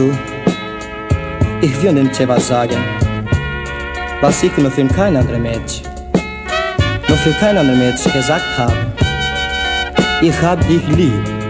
Ich will dir was sagen, was ich noch für kein anderer Mensch, noch für kein anderer Mensch gesagt habe. Ich hab dich lieb.